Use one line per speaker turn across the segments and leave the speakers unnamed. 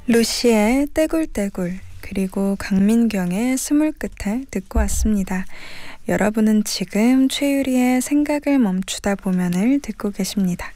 루시의 떼굴떼굴 그리고 강민경의 스물 끝에 듣고 왔습니다. 여러분은 지금 최유리의 생각을 멈추다 보면을 듣고 계십니다.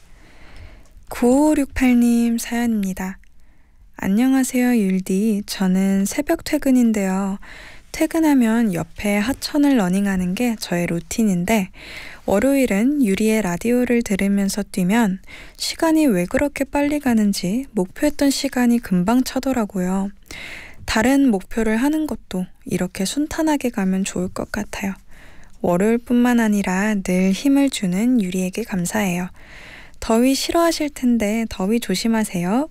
9568님 사연입니다. 안녕하세요 율디. 저는 새벽 퇴근인데요. 퇴근하면 옆에 하천을 러닝하는 게 저의 루틴인데 월요일은 유리의 라디오를 들으면서 뛰면 시간이 왜 그렇게 빨리 가는지 목표했던 시간이 금방 차더라고요. 다른 목표를 하는 것도 이렇게 순탄하게 가면 좋을 것 같아요. 월요일뿐만 아니라 늘 힘을 주는 유리에게 감사해요. 더위 싫어하실 텐데 더위 조심하세요.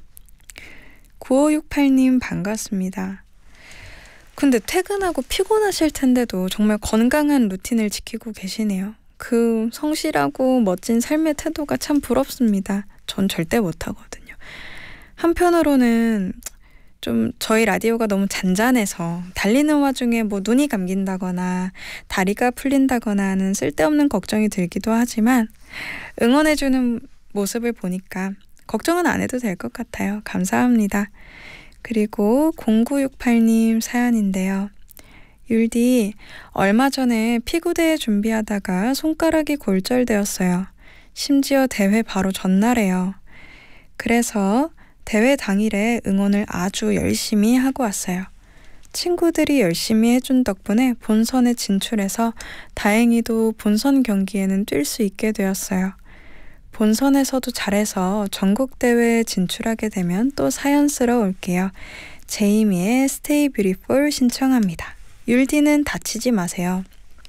9568님 반갑습니다. 근데 퇴근하고 피곤하실 텐데도 정말 건강한 루틴을 지키고 계시네요. 그 성실하고 멋진 삶의 태도가 참 부럽습니다. 전 절대 못하거든요. 한편으로는 좀 저희 라디오가 너무 잔잔해서 달리는 와중에 뭐 눈이 감긴다거나 다리가 풀린다거나 하는 쓸데없는 걱정이 들기도 하지만 응원해주는 모습을 보니까 걱정은 안 해도 될 것 같아요. 감사합니다. 그리고 0968님 사연인데요. 율디, 얼마 전에 피구대회 준비하다가 손가락이 골절되었어요. 심지어 대회 바로 전날에요. 그래서 대회 당일에 응원을 아주 열심히 하고 왔어요. 친구들이 열심히 해준 덕분에 본선에 진출해서 다행히도 본선 경기에는 뛸 수 있게 되었어요. 본선에서도 잘해서 전국대회에 진출하게 되면 또 사연 쓰러 올게요. 제이미의 Stay Beautiful 신청합니다. 율디는 다치지 마세요.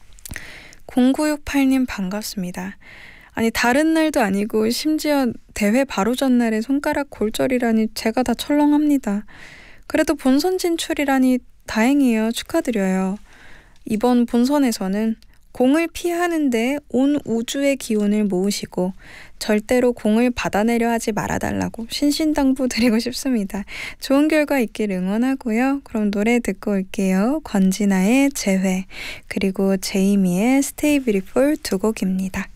0968님 반갑습니다. 아니 다른 날도 아니고 심지어 대회 바로 전날에 손가락 골절이라니 제가 다 철렁합니다. 그래도 본선 진출이라니 다행이에요. 축하드려요. 이번 본선에서는 공을 피하는데 온 우주의 기운을 모으시고 절대로 공을 받아내려 하지 말아달라고 신신당부드리고 싶습니다. 좋은 결과 있길 응원하고요. 그럼 노래 듣고 올게요. 권진아의 재회 그리고 제이미의 Stay Beautiful 두 곡입니다.